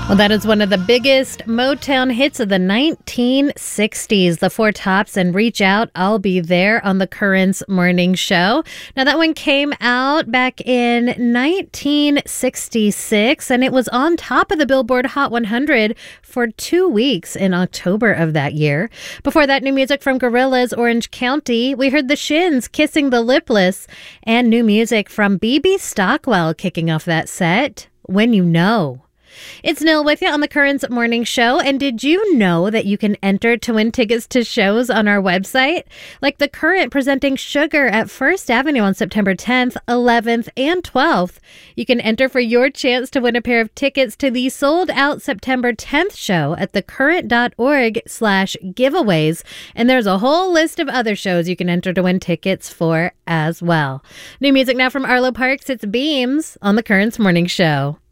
Well, that is one of the biggest Motown hits of the 1960s, the Four Tops and Reach Out, I'll Be There on the Currents Morning Show. Now, that one came out back in 1966, and it was on top of the Billboard Hot 100 for 2 weeks in October of that year. Before that, new music from Gorillaz, Orange County. We heard the Shins, Kissing the Lipless, and new music from BB Stockwell kicking off that set, When You Know. It's Nil with you on the Currents Morning Show. And did you know that you can enter to win tickets to shows on our website? Like The Current presenting Sugar at First Avenue on September 10th, 11th, and 12th. You can enter for your chance to win a pair of tickets to the sold-out September 10th show at thecurrent.org/giveaways. And there's a whole list of other shows you can enter to win tickets for as well. New music now from Arlo Parks. It's Beams on the Currents Morning Show.